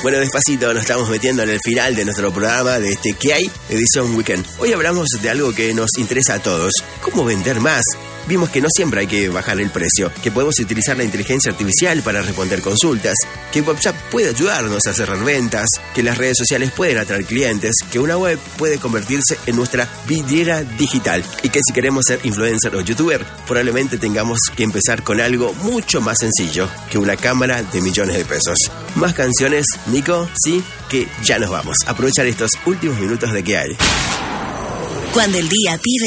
Bueno, despacito nos estamos metiendo en el final de nuestro programa de este ¿Qué hay? Edición Weekend. Hoy hablamos de algo que nos interesa a todos. ¿Cómo vender más? Vimos que no siempre hay que bajar el precio, que podemos utilizar la inteligencia artificial para responder consultas, que WhatsApp puede ayudarnos a cerrar ventas, que las redes sociales pueden atraer clientes, que una web puede convertirse en nuestra vidriera digital y que si queremos ser influencer o youtuber, probablemente tengamos que empezar con algo mucho más sencillo que una cámara de millones de pesos. Más canciones, Nico, sí, que ya nos vamos. Aprovechar estos últimos minutos de ¿Qué hay? Cuando el día pide